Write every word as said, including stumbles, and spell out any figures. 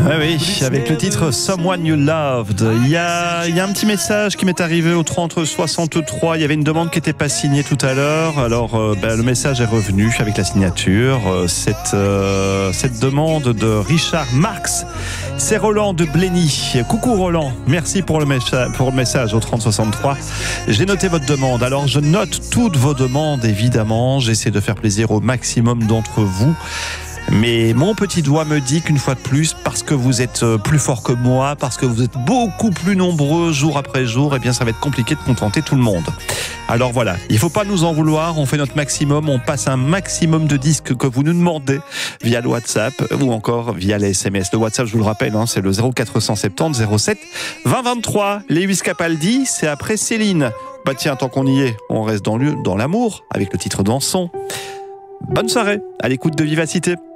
Ah oui, avec le titre Someone You Loved. Il y a, il y a un petit message qui m'est arrivé au trente soixante-trois. Il y avait une demande qui n'était pas signée tout à l'heure. Alors, euh, ben, le message est revenu avec la signature. Euh, cette, euh, cette demande de Richard Marx. C'est Roland de Blény. Coucou Roland, merci pour le, messa- pour le message au trente soixante-trois. J'ai noté votre demande. Alors, je note toutes vos demandes, évidemment. J'essaie de faire plaisir au maximum d'entre vous. Mais mon petit doigt me dit qu'une fois de plus, parce que vous êtes plus fort que moi, parce que vous êtes beaucoup plus nombreux jour après jour, eh bien ça va être compliqué de contenter tout le monde. Alors voilà, il ne faut pas nous en vouloir, on fait notre maximum, on passe un maximum de disques que vous nous demandez via le WhatsApp ou encore via les S M S. Le WhatsApp, je vous le rappelle, hein, c'est le zéro quatre cent soixante-dix zéro sept vingt vingt-trois. Lewis Capaldi, c'est après Céline. Bah tiens, tant qu'on y est, on reste dans, le, dans l'amour avec le titre Dansons. Bonne soirée, à l'écoute de Vivacité.